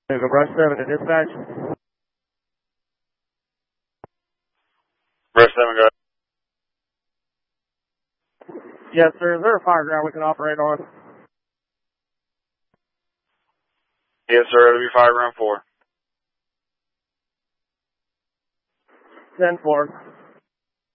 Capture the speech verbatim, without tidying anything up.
Go brush seven to dispatch. Brush seven, go ahead. Yes, sir. Is there a fire ground we can operate on? Yes, sir. It'll be fire ground four. ten four.